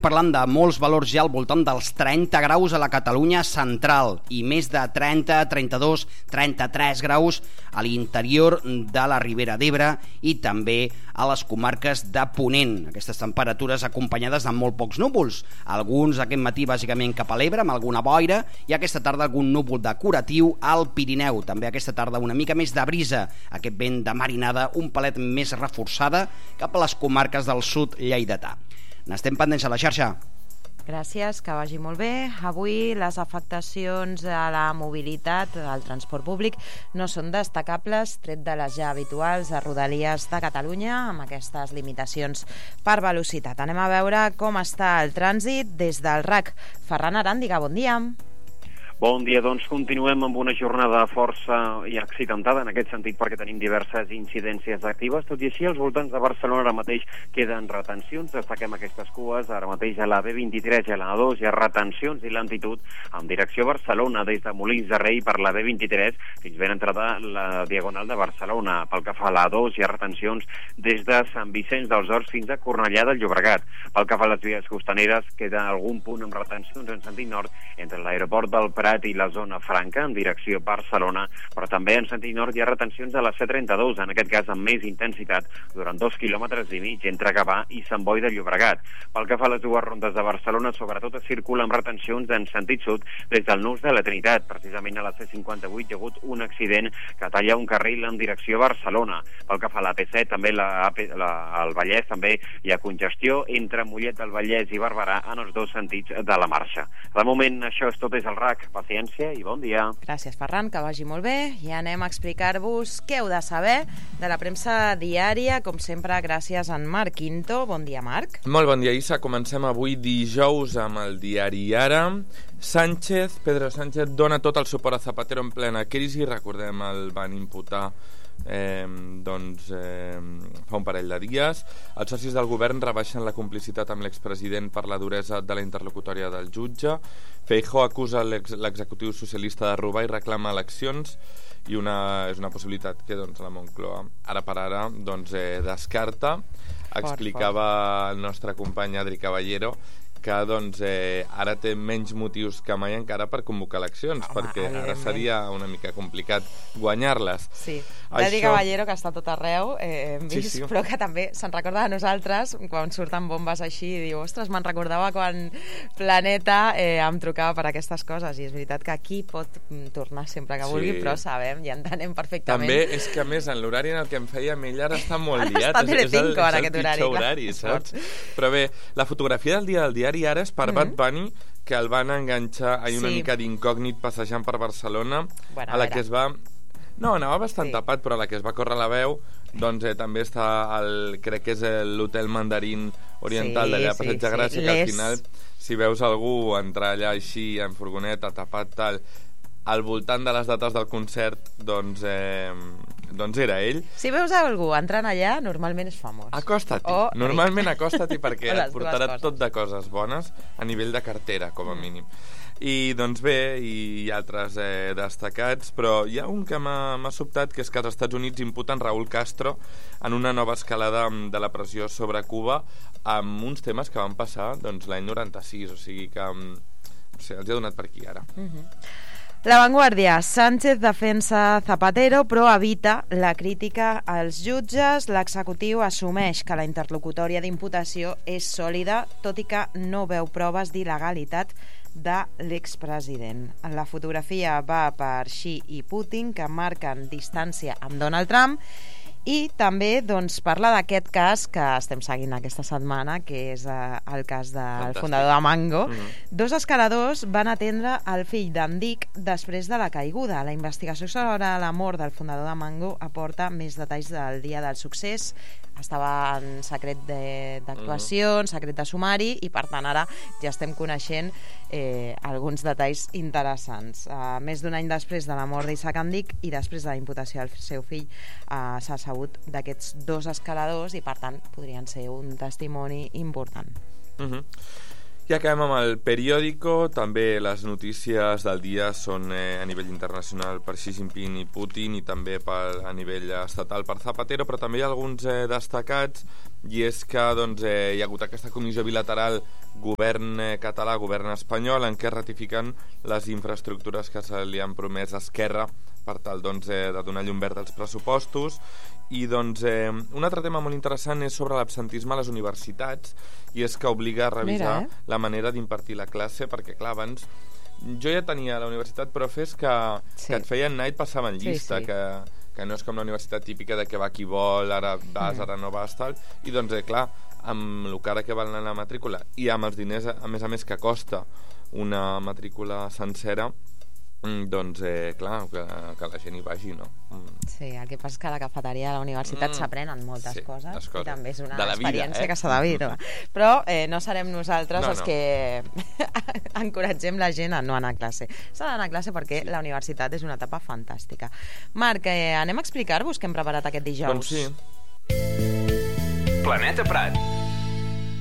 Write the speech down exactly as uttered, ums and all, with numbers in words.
parlant de molts valors ja al voltant dels trenta graus a la Catalunya central i més de trenta, trenta-dos, trenta-tres graus a l'interior de la Ribera d'Ebre i també a les comarques de Ponent. Aquestes temperatures acompanyades de molt pocs núvols, alguns aquest matí bàsicament cap a l'Ebre amb alguna boira i aquesta tarda algun núvol decoratiu al Pirineu. També aquesta tarda una mica més de brisa, aquest vent de marinada un palet més reforçada cap a les comarques del sud lleidatà. N'estem pendents a la xarxa. Gràcies, que vagi molt bé. Avui les afectacions a la mobilitat, al transport públic, no són destacables, tret de les ja habituals a Rodalies de Catalunya, amb aquestes limitacions per velocitat. Anem a veure com està el trànsit des del R A C. Ferran Aràndiga, bon dia. Bon dia, doncs continuem amb una jornada força i accidentada en aquest sentit perquè tenim diverses incidències actives. Tot i així, als voltants de Barcelona ara mateix queden retencions. Destaquem aquestes cues. Ara mateix a la B vint-i-tres i a la A dos hi ha retencions i lentitud en direcció a Barcelona des de Molins de Rei per la B vint-i-tres fins ben entrada la Diagonal de Barcelona. Pel que fa a la A dos hi ha retencions des de Sant Vicenç dels Horts fins a Cornellà del Llobregat. Pel que fa a les vies costaneres queda algun punt amb retencions en sentit nord entre l'aeroport del Prat i la zona franca en direcció a Barcelona, però també en sentit nord hi ha retencions a la C trenta-dos, en aquest cas amb més intensitat, durant dos quilòmetres i mig entre Gavà i Sant Boi de Llobregat. Pel que fa a les dues rondes de Barcelona, sobretot es circula amb retencions en sentit sud des del Nus de la Trinitat. Precisament a la C cinquanta-vuit hi ha hagut un accident que talla un carril en direcció a Barcelona. Pel que fa a la P set, també la, la, al Vallès també hi ha congestió entre Mollet del Vallès i Barberà en els dos sentits de la marxa. De moment això és tot des del R A C. Paciència i bon dia. Gràcies, Ferran, que vagi molt bé. I anem a explicar-vos què heu de saber de la premsa diària. Com sempre, gràcies a en Marc Quinto. Bon dia, Marc. Molt bon dia, Issa. Comencem avui dijous amb el diari Ara. Sánchez, Pedro Sánchez dona tot el suport a Zapatero en plena crisi. Recordem, el van imputar Eh, doncs eh, fa un parell de dies. Els socis del govern rebaixen la complicitat amb l'expresident per la duresa de la interlocutòria del jutge. Feijóo acusa l'executiu socialista de robar i reclama eleccions i una, és una possibilitat que doncs, la Moncloa ara per ara doncs, eh, descarta. Explicava el nostre company Adri Caballero que doncs, eh, ara té menys motius que mai encara per convocar eleccions. Home, perquè ara seria una mica complicat guanyar-les. Sí, Adri Això... Caballero, que està tot arreu, eh, hem vist, sí, sí. Però que també se'n recorda de nosaltres quan surten bombes així i diu, ostres, me'n recordava quan Planeta eh, em trucava per aquestes coses, i és veritat que aquí pot tornar sempre que vulgui, sí. Però sabem, ja entenem perfectament. També és que, a més, en l'horari en el que em feia ell ara està molt ara liat. Està és, és el, és el pitjor horari, saps? Però bé, la fotografia del dia del diari ara és per mm-hmm. Bad Bunny, que el van enganxar ahir una sí. mica d'incògnit passejant per Barcelona, bueno, a la a que es va... No, anava bastant sí. tapat, però a la que es va córrer la veu, doncs eh, també està, el, crec que és l'hotel Mandarín Oriental sí, d'allà a Passeig sí, de Gràcia, sí. que al final, si veus algú entrar allà així, en furgoneta, tapat, tal... al voltant de les dates del concert, doncs, eh, doncs era ell. Si veus algú entrant allà, normalment és famós. Acosta-t'hi. O... Normalment acosta-t'hi perquè et portarà tot de coses bones a nivell de cartera, com a mínim. I doncs bé, i altres eh, destacats, però hi ha un que m'ha sobtat, que és que els Estats Units imputen Raúl Castro en una nova escalada de la pressió sobre Cuba amb uns temes que van passar doncs, l'any noranta-sis, o sigui que no sé, els he donat per aquí ara. Uh-huh. La Vanguardia. Sánchez defensa Zapatero però evita la crítica als jutges. L'executiu assumeix que la interlocutòria d'imputació és sòlida, tot i que no veu proves d'il·legalitat de l'expresident. La fotografia va per Xi i Putin, que marquen distància amb Donald Trump, i també doncs, parla d'aquest cas que estem seguint aquesta setmana, que és eh, el cas del Fantàstic. fundador de Mango. Mm-hmm. Dos escaladors van atendre el fill d'en Dick després de la caiguda. La investigació sobre la mort del fundador de Mango aporta més detalls del dia del succés. Estava en secret d'actuació, en secret de sumari, i per tant ara ja estem coneixent eh, alguns detalls interessants. Uh, més d'un any després de la mort d'Isaac Andic i després de la imputació al seu fill, uh, s'ha sabut d'aquests dos escaladors i per tant podrien ser un testimoni important. Uh-huh. I acabem amb el periòdico. També les notícies del dia són eh, a nivell internacional per Xi Jinping i Putin, i també per, a nivell estatal per Zapatero, però també hi ha alguns eh, destacats i és que doncs, eh, hi ha hagut aquesta comissió bilateral govern català, govern espanyol, en què ratifiquen les infraestructures que se li han promès a Esquerra per tal doncs, eh, de donar llum verda als pressupostos. I doncs, eh, un altre tema molt interessant és sobre l'absentisme a les universitats, i és que obliga a revisar Mira, eh? la manera d'impartir la classe, perquè clar, abans jo ja tenia a la universitat profes que, sí. que et feien anar i et passaven llista, sí, sí. que que no és com la universitat típica de que va qui vol, ara vas, ara no vas, tal, i doncs, eh, clar, amb el que ara que val la matrícula i amb els diners, a més a més, que costa una matrícula sencera, doncs, eh, clar, que, que la gent hi vagi, no? Sí, el que passa és que a la cafeteria de la universitat mm. s'aprenen moltes sí, coses, coses, i també és una experiència vida, eh? que s'ha de viure. Però eh, no serem nosaltres no, els no. que encoratgem la gent a no anar a classe. S'ha d'anar a classe perquè sí. la universitat és una etapa fantàstica. Marc, eh, anem a explicar-vos què hem preparat aquest dijous. Doncs sí. Planeta Prat.